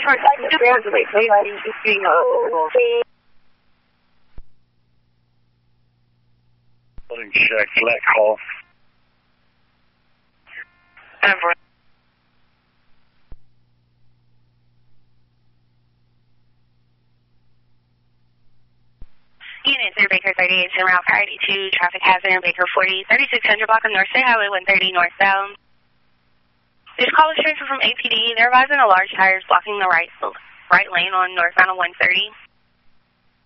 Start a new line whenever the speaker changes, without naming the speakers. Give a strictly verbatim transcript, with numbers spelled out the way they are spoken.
for like the ground away, so like just doing a
Building check, flat call.
ever.
Unit three, Baker thirty-eight, en route for I eighty-two, traffic hazard in Baker forty, thirty-six hundred block of North State Highway one thirty northbound. This call is transferred from A P D. They're advising a large tire is blocking the right, right lane on northbound of one thirty.